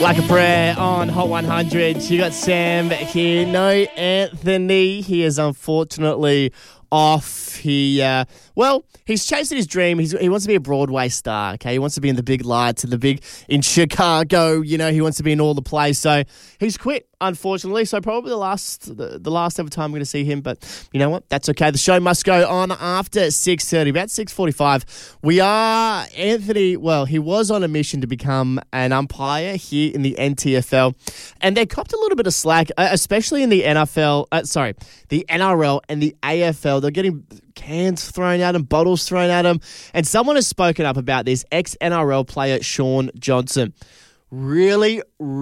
Like a prayer on Hot 100. You got Sam here. No Anthony. He is unfortunately off. He's chasing his dream. He wants to be a Broadway star, okay? He wants to be in the big lights and in Chicago. You know, he wants to be in all the plays. So he's quit, unfortunately. So probably the last ever time I'm going to see him. But you know what? That's okay. The show must go on after 6:30, about 6:45. Anthony, he was on a mission to become an umpire here in the NTFL. And they copped a little bit of slack, especially in the the NRL and the AFL. They're getting cans thrown at him, bottles thrown at him. And someone has spoken up about this, ex-NRL player Sean Johnson. Really